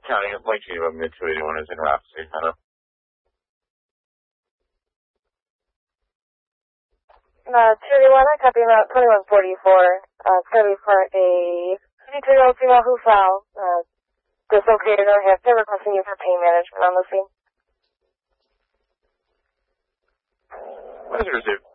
County, Lake Geneva, mid-281 is in Rhapsody. I don't know. 281, I copy about 2144. It's going to be for a 52-year-old female who fell, dislocated her hip. They're requesting you for pain management on the scene. What is your